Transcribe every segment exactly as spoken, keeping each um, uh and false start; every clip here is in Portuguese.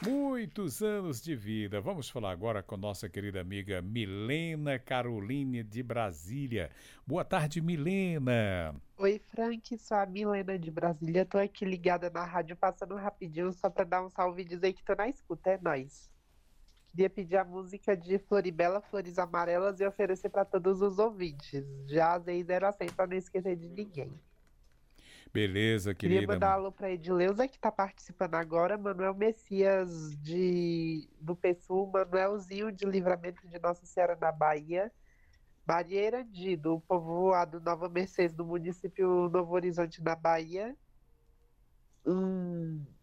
Muitos anos de vida. Vamos falar agora com nossa querida amiga Milena Caroline de Brasília. Boa tarde, Milena. Oi, Frank, sou a Milena de Brasília. Tô aqui ligada na rádio, passando rapidinho só pra dar um salve e dizer que tô na escuta, é nóis. Queria pedir a música de Floribela, Flores Amarelas e oferecer pra todos os ouvintes. Jazz aí zero a cem pra não esquecer de ninguém. Beleza, Queria querida. mandar um alô pra Edileuza, que tá participando agora, Manuel Messias de... do PSUL, Manuelzinho de Livramento de Nossa Senhora da Bahia, Maria Erandi, do povoado Nova Mercedes, do município Novo Horizonte, na Bahia. Hum,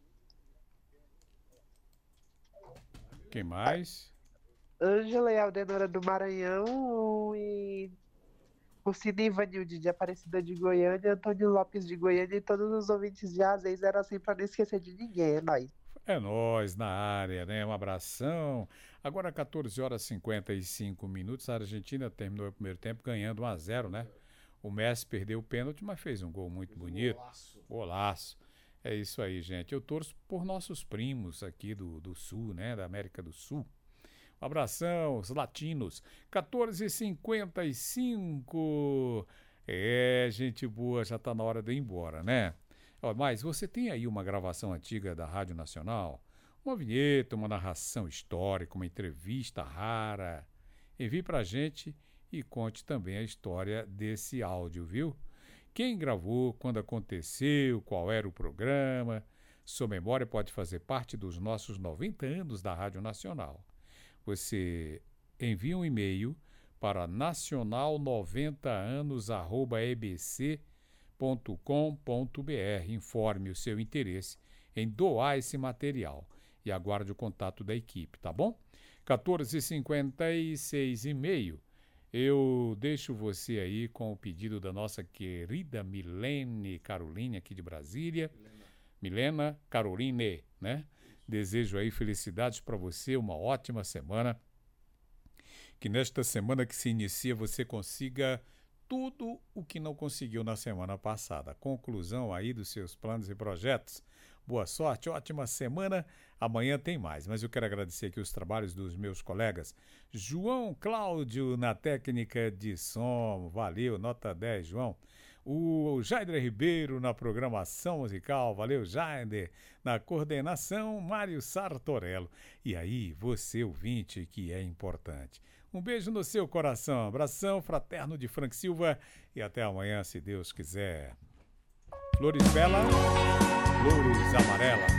Quem mais? Ângela e Aldenora do Maranhão e Cursina Ivanilde de Aparecida de Goiânia, Antônio Lopes de Goiânia e todos os ouvintes de Azeis era assim para não esquecer de ninguém, é nóis. É nós na área, né? Um abração. Agora quatorze horas e cinquenta e cinco minutos. A Argentina terminou o primeiro tempo ganhando um a zero, né? O Messi perdeu o pênalti, mas fez um gol muito bonito. Golaço. É isso aí, gente. Eu torço por nossos primos aqui do, do Sul, né? Da América do Sul. Um abração, os latinos. quatorze e cinquenta e cinco. É, gente boa, já tá na hora de ir embora, né? Ó, mas você tem aí uma gravação antiga da Rádio Nacional? Uma vinheta, uma narração histórica, uma entrevista rara? Envie pra gente e conte também a história desse áudio, viu? Quem gravou, quando aconteceu, qual era o programa. Sua memória pode fazer parte dos nossos noventa anos da Rádio Nacional. Você envia um e-mail para nacional noventa anos arroba e b c ponto com ponto b r. Informe o seu interesse em doar esse material e aguarde o contato da equipe, tá bom? quatorze e cinquenta e seis e meio. Eu deixo você aí com o pedido da nossa querida Milene Caroline aqui de Brasília. Milena, Milena Caroline, né? Desejo aí felicidades para você, uma ótima semana. Que nesta semana que se inicia você consiga tudo o que não conseguiu na semana passada. Conclusão aí dos seus planos e projetos. Boa sorte, ótima semana. Amanhã tem mais, mas eu quero agradecer aqui os trabalhos dos meus colegas. João Cláudio na técnica de som. Valeu, nota dez, João. O Jaider Ribeiro na programação musical, valeu Jaider, na coordenação Mário Sartorello. E aí, você ouvinte que é importante. Um beijo no seu coração, abração fraterno de Frank Silva e até amanhã, se Deus quiser. Flores belas, flores amarelas.